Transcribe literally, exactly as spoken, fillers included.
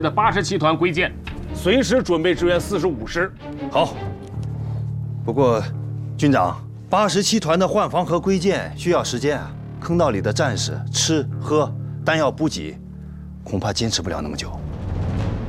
的八十七团归建，随时准备支援四十五师。 好。不过，军长，八十七团的换防和归建需要时间啊。坑道里的战士吃喝、弹药补给，恐怕坚持不了那么久。